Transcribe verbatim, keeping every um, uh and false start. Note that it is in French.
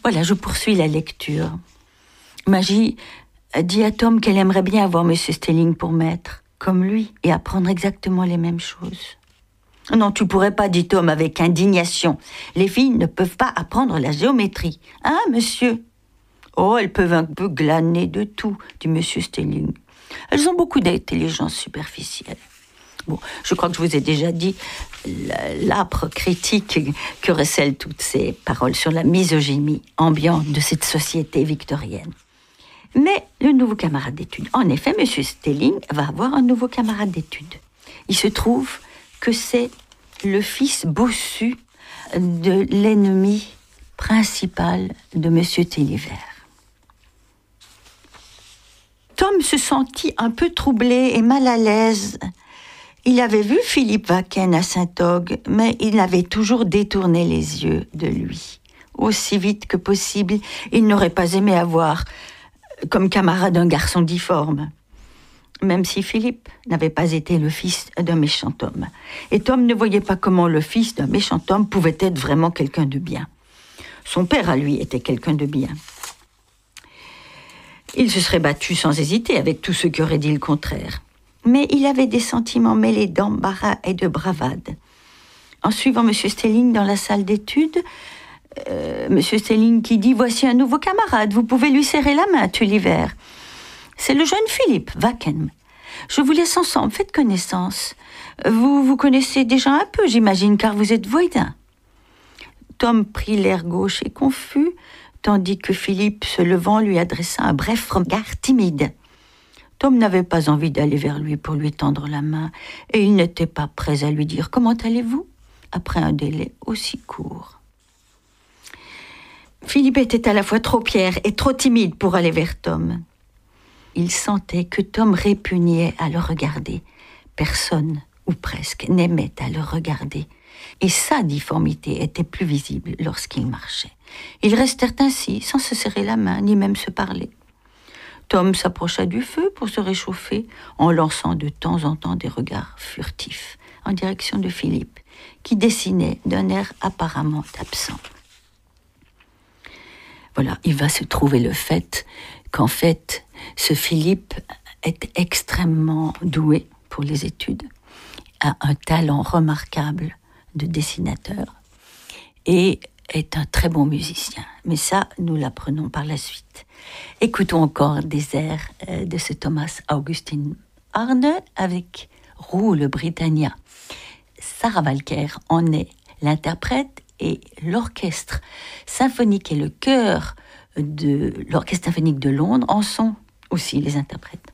Voilà, je poursuis la lecture. Magie dit à Tom qu'elle aimerait bien avoir Monsieur Stelling pour maître, comme lui, et apprendre exactement les mêmes choses. Non, tu pourrais pas, dit Tom avec indignation. Les filles ne peuvent pas apprendre la géométrie. Hein, monsieur? Oh, elles peuvent un peu glaner de tout, dit Monsieur Stelling. Elles ont beaucoup d'intelligence superficielle. Bon, je crois que je vous ai déjà dit l'âpre critique que recèlent toutes ces paroles sur la misogynie ambiante de cette société victorienne. Mais le nouveau camarade d'études, en effet, Monsieur Stelling va avoir un nouveau camarade d'études. Il se trouve que c'est le fils bossu de l'ennemi principal de Monsieur Télévert. Tom se sentit un peu troublé et mal à l'aise. Il avait vu Philippe Wacken à Saint-Og, mais il avait toujours détourné les yeux de lui. Aussi vite que possible, il n'aurait pas aimé avoir comme camarade un garçon difforme, même si Philippe n'avait pas été le fils d'un méchant homme. Et Tom ne voyait pas comment le fils d'un méchant homme pouvait être vraiment quelqu'un de bien. Son père, à lui, était quelqu'un de bien. Il se serait battu sans hésiter avec tous ceux qui auraient dit le contraire. Mais il avait des sentiments mêlés d'embarras et de bravade. En suivant Monsieur Stelling dans la salle d'études, euh, Monsieur Stelling qui dit « Voici un nouveau camarade, vous pouvez lui serrer la main, Tulliver. C'est le jeune Philippe Wacken. Je vous laisse ensemble, faites connaissance. Vous vous connaissez déjà un peu, j'imagine, car vous êtes voisins. » Tom prit l'air gauche et confus, tandis que Philippe, se levant, lui adressa un bref regard timide. Tom n'avait pas envie d'aller vers lui pour lui tendre la main, et il n'était pas prêt à lui dire « Comment allez-vous ?» après un délai aussi court. Philippe était à la fois trop fier et trop timide pour aller vers Tom. Il sentait que Tom répugnait à le regarder. Personne, ou presque, n'aimait à le regarder. Et sa difformité était plus visible lorsqu'il marchait. Ils restèrent ainsi, sans se serrer la main, ni même se parler. Tom s'approcha du feu pour se réchauffer, en lançant de temps en temps des regards furtifs en direction de Philippe, qui dessinait d'un air apparemment absent. Voilà, il va se trouver le fait qu'en fait, ce Philippe est extrêmement doué pour les études, a un talent remarquable de dessinateur et est un très bon musicien. Mais ça, nous l'apprenons par la suite. Écoutons encore des airs de ce Thomas Augustin Arne avec Roux le Britannia. Sarah Walker en est l'interprète et l'orchestre symphonique et le chœur de l'Orchestre symphonique de Londres en sont aussi les interprètes.